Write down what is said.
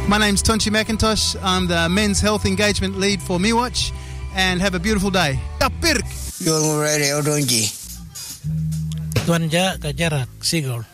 My name's Tonchi McIntosh. I'm the Men's Health Engagement Lead for MeWatch, and have a beautiful day. Tapirk! You're radio, don't you? Tuanja Kajarak, Sigurd.